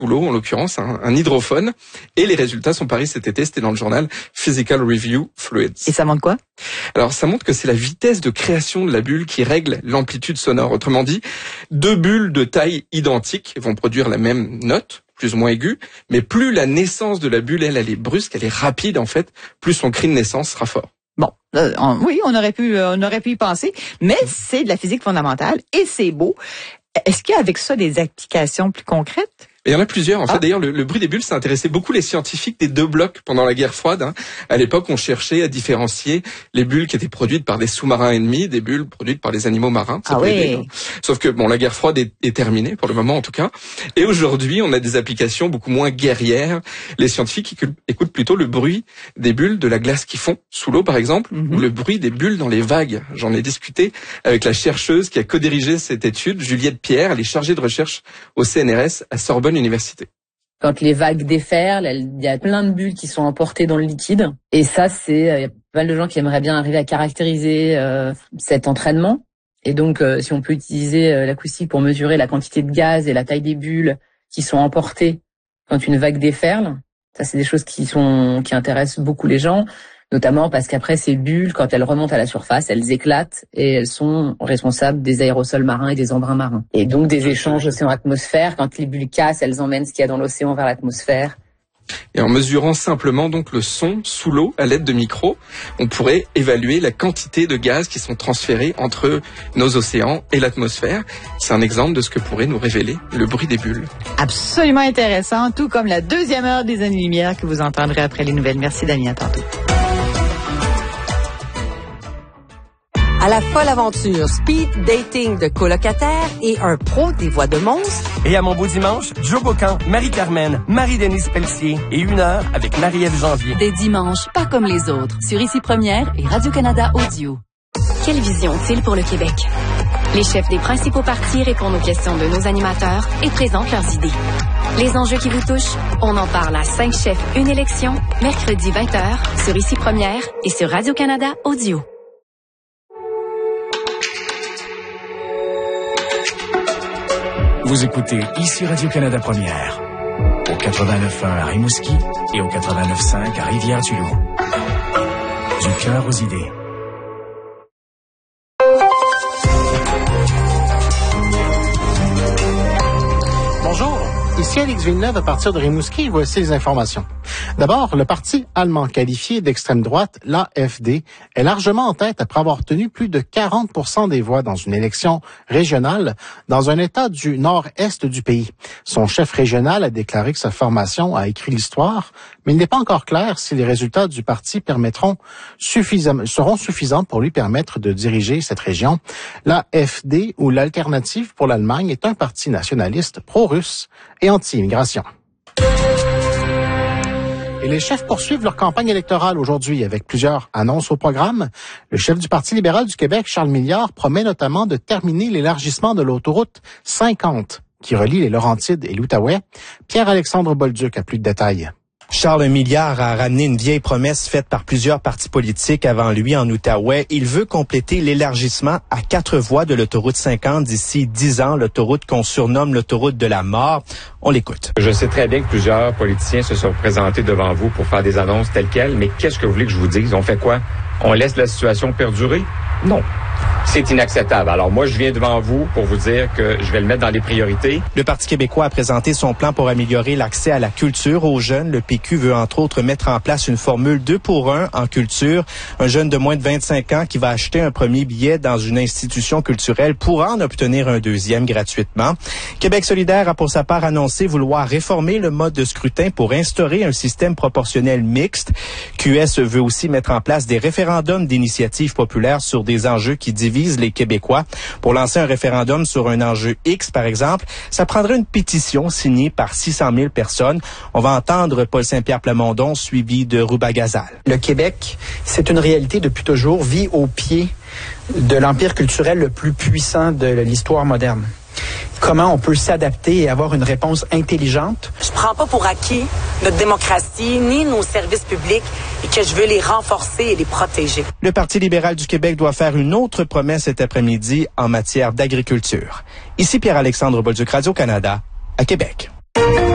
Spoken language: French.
sous l'eau, en l'occurrence un hydrophone. Et les résultats sont parus cet été, c'était dans le journal Physical Review Fluids. Et ça montre quoi? Alors ça montre que c'est la vitesse de création de la bulle qui règle l'amplitude sonore. Autrement dit, deux bulles de taille identique vont produire la même note, plus ou moins aiguë, mais plus la naissance de la bulle, elle est brusque, elle est rapide en fait, plus son cri de naissance sera fort. Bon, oui, on aurait pu y penser, mais c'est de la physique fondamentale et c'est beau. Est-ce qu'il y a avec ça des applications plus concrètes? Il y en a plusieurs. En fait, d'ailleurs, le bruit des bulles, ça intéressait beaucoup les scientifiques des deux blocs pendant la guerre froide. À l'époque, on cherchait à différencier les bulles qui étaient produites par des sous-marins ennemis des bulles produites par les animaux marins. Ça peut aider, hein. Sauf que la guerre froide est terminée, pour le moment en tout cas. Et aujourd'hui, on a des applications beaucoup moins guerrières. Les scientifiques écoutent plutôt le bruit des bulles de la glace qui fond sous l'eau, par exemple, ou le bruit des bulles dans les vagues. J'en ai discuté avec la chercheuse qui a co-dirigé cette étude, Juliette Pierre. Elle est chargée de recherche au CNRS à Sorbonne Université. Quand les vagues déferlent, il y a plein de bulles qui sont emportées dans le liquide. Et ça, il y a pas mal de gens qui aimeraient bien arriver à caractériser cet entraînement. Et donc, si on peut utiliser l'acoustique pour mesurer la quantité de gaz et la taille des bulles qui sont emportées quand une vague déferle, ça, c'est des choses qui intéressent beaucoup les gens. Notamment parce qu'après, ces bulles, quand elles remontent à la surface, elles éclatent et elles sont responsables des aérosols marins et des embruns marins. Et donc des échanges océan-atmosphère, quand les bulles cassent, elles emmènent ce qu'il y a dans l'océan vers l'atmosphère. Et en mesurant simplement donc le son sous l'eau à l'aide de micros, on pourrait évaluer la quantité de gaz qui sont transférés entre nos océans et l'atmosphère. C'est un exemple de ce que pourrait nous révéler le bruit des bulles. Absolument intéressant, tout comme la deuxième heure des années-lumière que vous entendrez après les nouvelles. Merci Damien, à tantôt. À la folle aventure speed dating de colocataires et un pro des voix de monstres. Et à mon beau dimanche, Joe Bocan, Marie-Carmen, Marie-Denise Pelletier et 1 heure avec Marie-Ève Janvier. Des dimanches pas comme les autres sur Ici Première et Radio-Canada Audio. Quelle vision ont-ils pour le Québec? Les chefs des principaux partis répondent aux questions de nos animateurs et présentent leurs idées. Les enjeux qui vous touchent, on en parle à 5 chefs, une élection, mercredi 20h sur Ici Première et sur Radio-Canada Audio. Vous écoutez ici Radio-Canada Première, au 89.1 à Rimouski et au 89.5 à Rivière-du-Loup. Du cœur aux idées. Bonjour, ici Alex Villeneuve à partir de Rimouski. Voici les informations. D'abord, le parti allemand qualifié d'extrême droite, l'AfD, est largement en tête après avoir obtenu plus de 40% des voix dans une élection régionale dans un État du nord-est du pays. Son chef régional a déclaré que sa formation a écrit l'histoire, mais il n'est pas encore clair si les résultats du parti seront suffisants pour lui permettre de diriger cette région. L'AfD, ou l'Alternative pour l'Allemagne, est un parti nationaliste pro-russe et anti-immigration. Et les chefs poursuivent leur campagne électorale aujourd'hui avec plusieurs annonces au programme. Le chef du Parti libéral du Québec, Charles Milliard, promet notamment de terminer l'élargissement de l'autoroute 50 qui relie les Laurentides et l'Outaouais. Pierre-Alexandre Bolduc a plus de détails. Charles Milliard a ramené une vieille promesse faite par plusieurs partis politiques avant lui en Outaouais. Il veut compléter l'élargissement à 4 voies de l'autoroute 50 d'ici 10 ans, l'autoroute qu'on surnomme l'autoroute de la mort. On l'écoute. Je sais très bien que plusieurs politiciens se sont présentés devant vous pour faire des annonces telles quelles, mais qu'est-ce que vous voulez que je vous dise? On fait quoi? On laisse la situation perdurer? Non. C'est inacceptable. Alors moi, je viens devant vous pour vous dire que je vais le mettre dans les priorités. Le Parti québécois a présenté son plan pour améliorer l'accès à la culture aux jeunes. Le PQ veut entre autres mettre en place une formule 2 pour 1 en culture. Un jeune de moins de 25 ans qui va acheter un premier billet dans une institution culturelle pourra en obtenir un deuxième gratuitement. Québec solidaire a pour sa part annoncé vouloir réformer le mode de scrutin pour instaurer un système proportionnel mixte. QS veut aussi mettre en place des référendums d'initiative populaire sur des enjeux qui divisent les Québécois. Pour lancer un référendum sur un enjeu X, par exemple, ça prendrait une pétition signée par 600 000 personnes. On va entendre Paul Saint-Pierre Plamondon, suivi de Rouba Ghazal. Le Québec, c'est une réalité depuis toujours, vit au pied de l'empire culturel le plus puissant de l'histoire moderne. Comment on peut s'adapter et avoir une réponse intelligente? Je prends pas pour acquis notre démocratie ni nos services publics et que je veux les renforcer et les protéger. Le Parti libéral du Québec doit faire une autre promesse cet après-midi en matière d'agriculture. Ici Pierre-Alexandre Bolduc, Radio-Canada, à Québec.